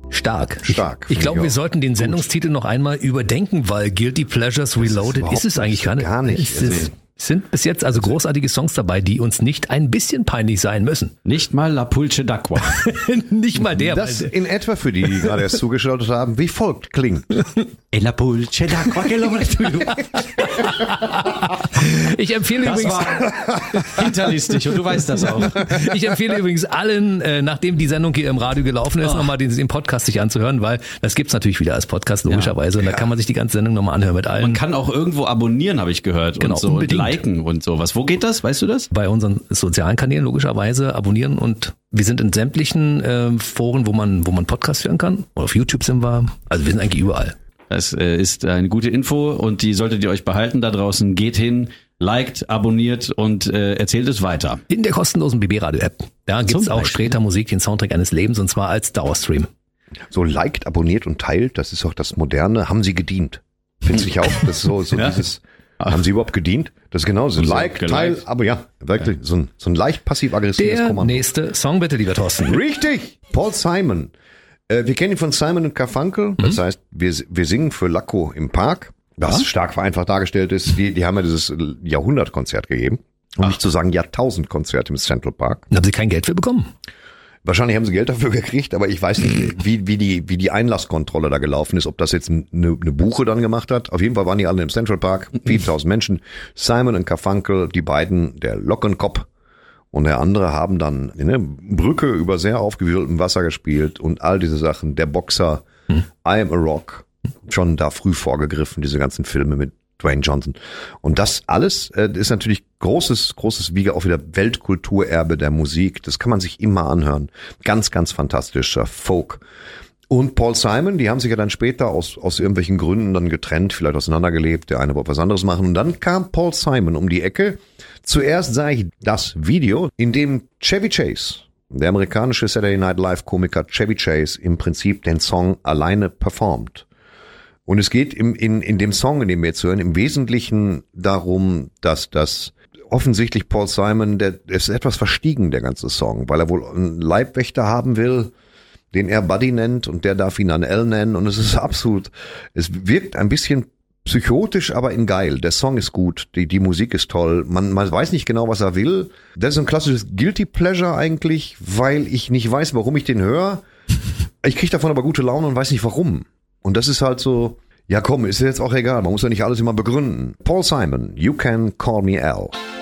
Stark. Ich glaube, wir sollten den Sendungstitel noch einmal überdenken, weil Guilty Pleasures Reloaded ist es eigentlich gar nicht. Es sind bis jetzt also großartige Songs dabei, die uns nicht ein bisschen peinlich sein müssen. Nicht mal La Pulce d'Acqua. Nicht mal der. Das in etwa für die gerade erst zugeschaltet haben, wie folgt klingt. La Pulce d'Acqua. Ich empfehle Das übrigens... war hinterlistig und du weißt das auch. Ich empfehle übrigens allen, nachdem die Sendung hier im Radio gelaufen ist, nochmal den Podcast sich anzuhören, weil das gibt's natürlich wieder als Podcast, logischerweise. Und da kann man sich die ganze Sendung nochmal anhören mit allen. Man kann auch irgendwo abonnieren, habe ich gehört. Genau, und so unbedingt. Und liken und sowas. Wo geht das? Weißt du das? Bei unseren sozialen Kanälen logischerweise abonnieren und wir sind in sämtlichen Foren, wo man Podcasts hören kann. Oder auf YouTube sind wir. Also wir sind eigentlich überall. Das ist eine gute Info und die solltet ihr euch behalten da draußen. Geht hin, liked, abonniert und erzählt es weiter. In der kostenlosen BB-Radio-App. Da gibt's Zum auch Beispiel. Sträter Musik, den Soundtrack eines Lebens, und zwar als Dauerstream. So liked, abonniert und teilt, das ist auch das Moderne. Haben Sie gedient? Findest du nicht auch? Das ist so Ja. dieses... Haben Sie überhaupt gedient? Das ist genauso. Like, teil, aber ja, wirklich so ein leicht passiv-aggressives Der Kommando. nächste Song bitte, lieber Thorsten. Richtig! Paul Simon. Wir kennen ihn von Simon und Garfunkel. Das heißt, wir singen für Lacko im Park, was stark vereinfacht dargestellt ist. Die haben ja dieses Jahrhundertkonzert gegeben. Um nicht zu sagen Jahrtausendkonzert im Central Park. Haben Sie kein Geld für bekommen? Wahrscheinlich haben sie Geld dafür gekriegt, aber ich weiß nicht, wie die Einlasskontrolle da gelaufen ist, ob das jetzt eine Buche dann gemacht hat. Auf jeden Fall waren die alle im Central Park, 4000 Menschen. Simon und Garfunkel, die beiden, der Lockenkopf und der andere, haben dann eine Brücke über sehr aufgewühltem Wasser gespielt und all diese Sachen. Der Boxer, I Am a Rock, schon da früh vorgegriffen, diese ganzen Filme mit Dwayne Johnson. Und das alles ist natürlich großes wie auch wieder Weltkulturerbe der Musik. Das kann man sich immer anhören. Ganz, ganz fantastischer Folk. Und Paul Simon, die haben sich ja dann später aus irgendwelchen Gründen dann getrennt, vielleicht auseinandergelebt. Der eine wollte was anderes machen. Und dann kam Paul Simon um die Ecke. Zuerst sah ich das Video, in dem Chevy Chase, der amerikanische Saturday Night Live Komiker Chevy Chase, im Prinzip den Song alleine performt. Und es geht in dem Song, in dem wir jetzt hören, im Wesentlichen darum, dass das offensichtlich Paul Simon, der ist etwas verstiegen, der ganze Song, weil er wohl einen Leibwächter haben will, den er Buddy nennt, und der darf ihn dann L nennen, und es ist absolut, es wirkt ein bisschen psychotisch, aber in geil. Der Song ist gut, die Musik ist toll, man weiß nicht genau, was er will. Das ist ein klassisches Guilty Pleasure eigentlich, weil ich nicht weiß, warum ich den höre. Ich kriege davon aber gute Laune und weiß nicht warum. Und das ist halt so, ja komm, ist jetzt auch egal, man muss ja nicht alles immer begründen. Paul Simon, You Can Call Me Al.